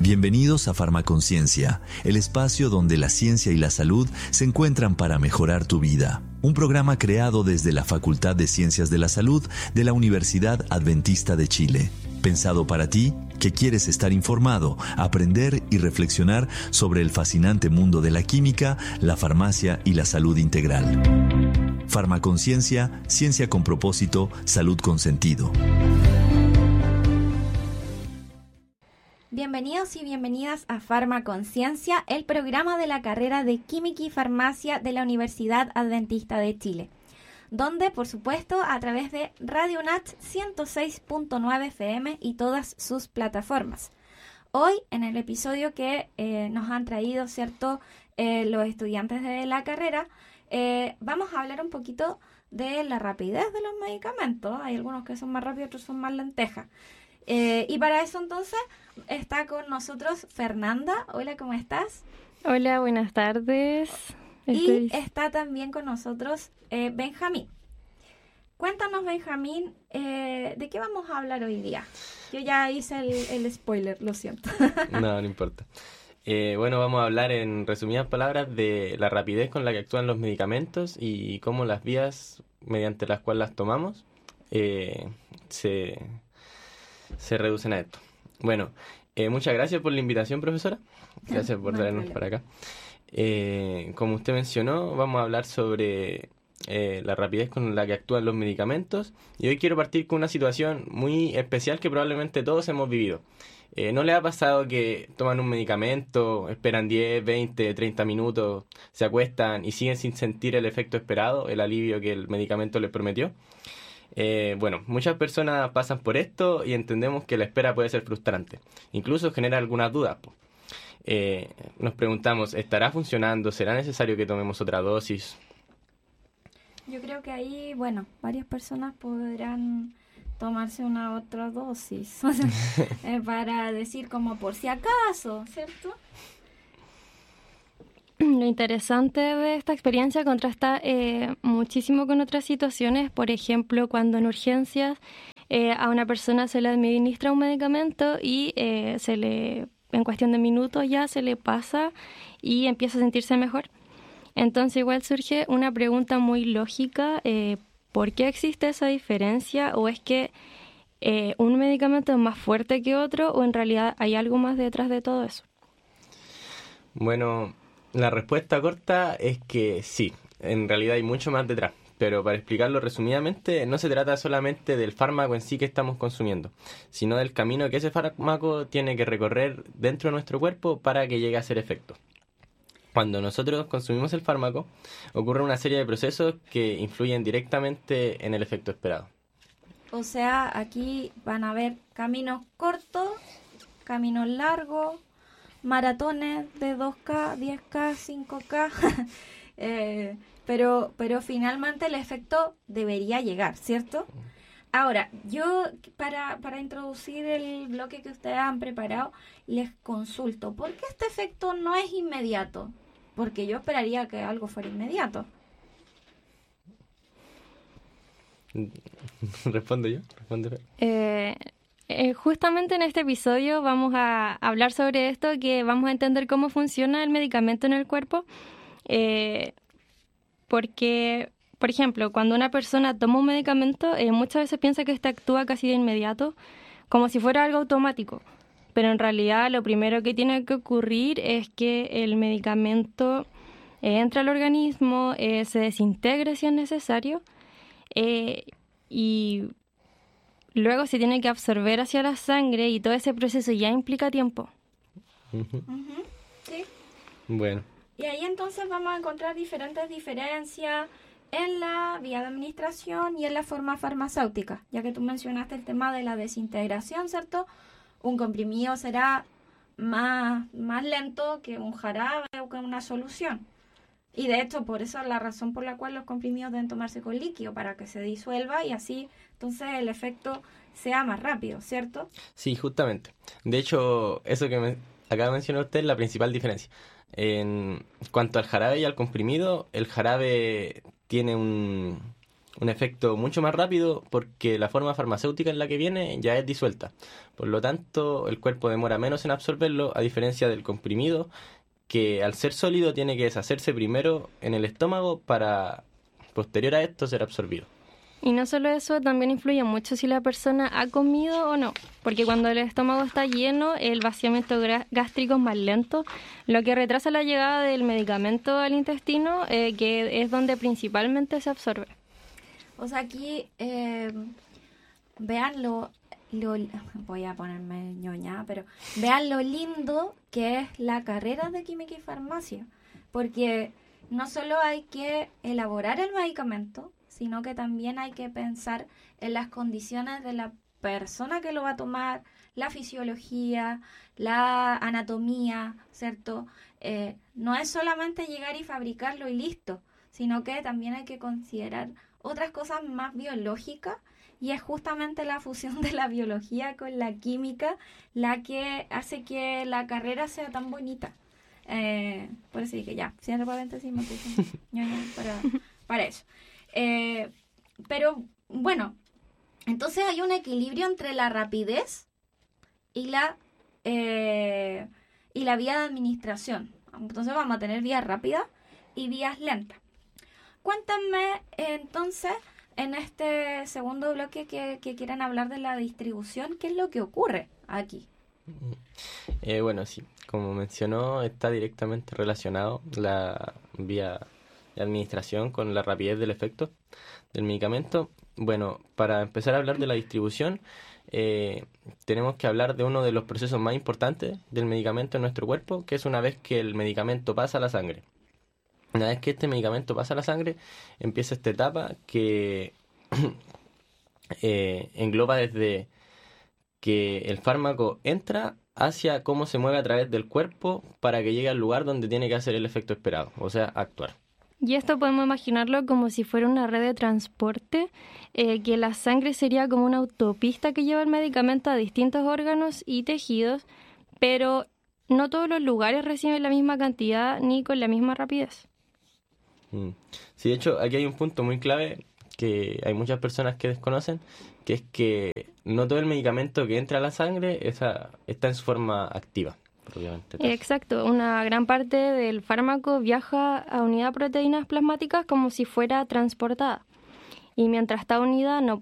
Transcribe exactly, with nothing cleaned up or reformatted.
Bienvenidos a Farmaconciencia, el espacio donde la ciencia y la salud se encuentran para mejorar tu vida. Un programa creado desde la Facultad de Ciencias de la Salud de la Universidad Adventista de Chile. Pensado para ti, que quieres estar informado, aprender y reflexionar sobre el fascinante mundo de la química, la farmacia y la salud integral. Farmaconciencia, ciencia con propósito, salud con sentido. Bienvenidos y bienvenidas a Farmaconciencia, el programa de la carrera de Química y Farmacia de la Universidad Adventista de Chile, donde, por supuesto, a través de Radio Nat ciento seis punto nueve F M y todas sus plataformas. Hoy, en el episodio que eh, nos han traído, ¿cierto?, eh, los estudiantes de la carrera, eh, vamos a hablar un poquito de la rapidez de los medicamentos. Hay algunos que son más rápidos, otros son más lentejas. Eh, y para eso, entonces, está con nosotros Fernanda. Hola, ¿cómo estás? Hola, buenas tardes. Estoy... Y está también con nosotros eh, Benjamín. Cuéntanos, Benjamín, eh, ¿de qué vamos a hablar hoy día? Yo ya hice el, el spoiler, lo siento. No, no importa. Eh, bueno, vamos a hablar en resumidas palabras de la rapidez con la que actúan los medicamentos y cómo las vías mediante las cuales las tomamos eh, se, se reducen a esto. Bueno, eh, muchas gracias por la invitación, profesora. Gracias por no traernos para acá. Eh, como usted mencionó, vamos a hablar sobre eh, la rapidez con la que actúan los medicamentos. Y hoy quiero partir con una situación muy especial que probablemente todos hemos vivido. Eh, ¿No le ha pasado que toman un medicamento, esperan diez, veinte, treinta minutos, se acuestan y siguen sin sentir el efecto esperado, el alivio que el medicamento les prometió? Eh, bueno, muchas personas pasan por esto y entendemos que la espera puede ser frustrante. Incluso genera algunas dudas. Eh, nos preguntamos, ¿estará funcionando? ¿Será necesario que tomemos otra dosis? Yo creo que ahí, bueno, varias personas podrán tomarse una otra dosis o sea, eh, para decir como por si acaso, ¿cierto? Lo interesante de esta experiencia contrasta eh, muchísimo con otras situaciones. Por ejemplo, cuando en urgencias eh, a una persona se le administra un medicamento y eh, se le, en cuestión de minutos ya se le pasa y empieza a sentirse mejor. Entonces igual surge una pregunta muy lógica, eh, ¿por qué existe esa diferencia? ¿O es que eh, un medicamento es más fuerte que otro o en realidad hay algo más detrás de todo eso? Bueno, la respuesta corta es que sí, en realidad hay mucho más detrás, pero para explicarlo resumidamente, no se trata solamente del fármaco en sí que estamos consumiendo, sino del camino que ese fármaco tiene que recorrer dentro de nuestro cuerpo para que llegue a hacer efecto. Cuando nosotros consumimos el fármaco, ocurre una serie de procesos que influyen directamente en el efecto esperado. O sea, aquí van a haber caminos cortos, caminos largos, maratones de dos K, diez K, cinco K, eh, pero, pero finalmente el efecto debería llegar, ¿cierto? Ahora, yo para, para introducir el bloque que ustedes han preparado, les consulto, ¿por qué este efecto no es inmediato? Porque yo esperaría que algo fuera inmediato. ¿Respondo yo? ¿Responde? Eh... Eh, justamente en este episodio vamos a hablar sobre esto, que vamos a entender cómo funciona el medicamento en el cuerpo, eh, porque, por ejemplo, cuando una persona toma un medicamento, eh, muchas veces piensa que este actúa casi de inmediato, como si fuera algo automático, pero en realidad lo primero que tiene que ocurrir es que el medicamento eh, entre al organismo, eh, se desintegre si es necesario, eh, y luego se tiene que absorber hacia la sangre y todo ese proceso ya implica tiempo. Uh-huh. Uh-huh. Sí. Bueno. Y ahí entonces vamos a encontrar diferentes diferencias en la vía de administración y en la forma farmacéutica, ya que tú mencionaste el tema de la desintegración, ¿cierto? Un comprimido será más, más lento que un jarabe o que una solución. Y de hecho, por eso es la razón por la cual los comprimidos deben tomarse con líquido, para que se disuelva y así entonces el efecto sea más rápido, ¿cierto? Sí, justamente. De hecho, eso que me acaba de mencionar usted es la principal diferencia. En cuanto al jarabe y al comprimido, el jarabe tiene un, un efecto mucho más rápido porque la forma farmacéutica en la que viene ya es disuelta. Por lo tanto, el cuerpo demora menos en absorberlo, a diferencia del comprimido, que al ser sólido tiene que deshacerse primero en el estómago para, posterior a esto, ser absorbido. Y no solo eso, también influye mucho si la persona ha comido o no, porque cuando el estómago está lleno, el vaciamiento gástrico es más lento, lo que retrasa la llegada del medicamento al intestino, eh, que es donde principalmente se absorbe. O sea, aquí, eh, vean lo, lo, voy a ponerme ñoña, pero vean lo lindo que es la carrera de química y farmacia, porque no solo hay que elaborar el medicamento, sino que también hay que pensar en las condiciones de la persona que lo va a tomar, la fisiología, la anatomía, ¿cierto? Eh, no es solamente llegar y fabricarlo y listo, sino que también hay que considerar otras cosas más biológicas, y es justamente la fusión de la biología con la química la que hace que la carrera sea tan bonita. Eh, por eso dije, ya, cierro paréntesis, me puse ñoña para, para eso. Eh, pero bueno, entonces hay un equilibrio entre la rapidez y la eh, y la vía de administración. Entonces vamos a tener vías rápidas y vías lentas. Cuéntenme entonces en este segundo bloque que, que quieren hablar de la distribución, ¿qué es lo que ocurre aquí? Eh, bueno, sí, como mencionó, está directamente relacionado la vía de administración con la rapidez del efecto del medicamento. Bueno, para empezar a hablar de la distribución, eh, tenemos que hablar de uno de los procesos más importantes del medicamento en nuestro cuerpo, que es una vez que el medicamento pasa a la sangre. Una vez que este medicamento pasa a la sangre, empieza esta etapa que eh, engloba desde que el fármaco entra hacia cómo se mueve a través del cuerpo para que llegue al lugar donde tiene que hacer el efecto esperado, o sea, actuar. Y esto podemos imaginarlo como si fuera una red de transporte, eh, que la sangre sería como una autopista que lleva el medicamento a distintos órganos y tejidos, pero no todos los lugares reciben la misma cantidad ni con la misma rapidez. Mm. Sí, de hecho, aquí hay un punto muy clave que hay muchas personas que desconocen, que es que no todo el medicamento que entra a la sangre esa, está en su forma activa. Exacto, una gran parte del fármaco viaja a unidad de proteínas plasmáticas como si fuera transportada. Y mientras está unida no,